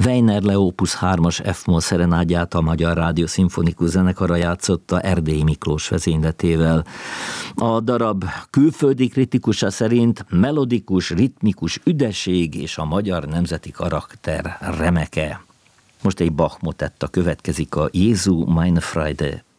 Weiner Le Opus 3-as F-moll szerenádját a Magyar Rádió Szimfonikus Zenekara játszotta Erdélyi Miklós vezényletével. A darab külföldi kritikusa szerint melodikus, ritmikus üdesség és a magyar nemzeti karakter remeke. Most egy Bach motetta következik, a Jézu meine Freude.